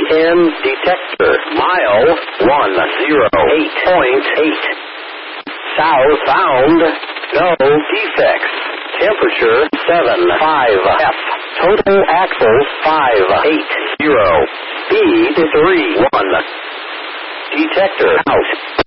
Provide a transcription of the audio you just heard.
10 detector. Mile 108.8. South bound. No defects. Temperature 75 F. Total axles 580. Speed 31. Detector out.